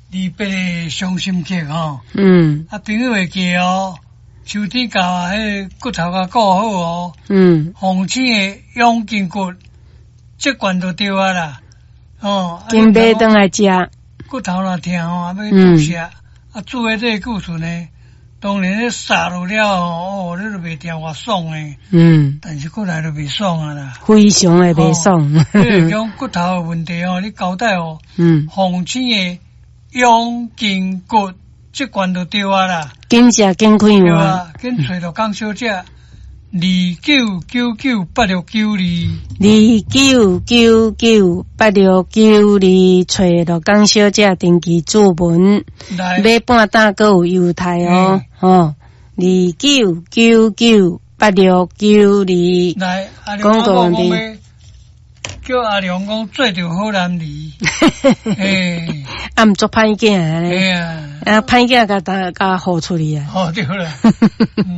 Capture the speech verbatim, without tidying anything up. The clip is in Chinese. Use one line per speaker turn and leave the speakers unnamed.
离别的伤心客吼。
嗯。
啊，朋友会记哦，秋天到啊，迄骨头甲顾好哦。
嗯。
风醒的养筋骨，这罐就对啊啦。哦。
今买转来食。
骨头若疼吼，要注射。啊，注的这个故事呢，当然你撒落了哦，你都袂听话爽诶。
嗯。
但是过来就袂爽啊啦。
非常的袂爽。
你讲骨头的问题哦，你交代哦。嗯。风醒的养筋骨，这罐就对啊啦。
紧食紧开
对啊，紧找到江小姐。二九九九八六九二，
二九九九八六九二，找到江小姐登记注文，买半打还有优待哦，哦，二九九九八六九二，
来，阿良讲讲要叫阿良讲做着好男儿，诶，
啊，毋做歹囝咧，
哎呀，
啊，歹囝甲甲甲好处理啊，
好对啦。